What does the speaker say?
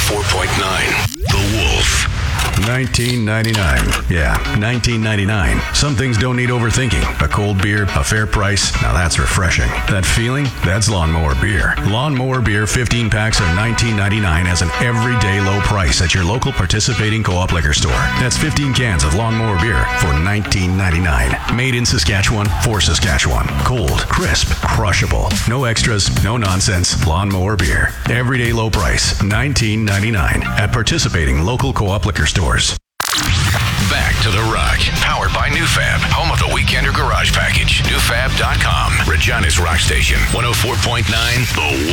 104.9 The Wolf. 1999. Yeah, 1999. Some things don't need overthinking. A cold beer, a fair price. Now that's refreshing. That feeling? That's Lawnmower Beer. Lawnmower Beer 15 packs are $19.99 as an everyday low price at your local participating co-op liquor store. That's 15 cans of Lawnmower Beer for $19.99. Made in Saskatchewan for Saskatchewan. Cold, crisp, crushable. No extras, no nonsense. Lawnmower Beer. Everyday low price, $19.99 at participating local co-op liquor stores. Back to the Rock. Powered by NewFab, home of the Weekender Garage Package. NewFab.com. Regina's Rock Station. 104.9 The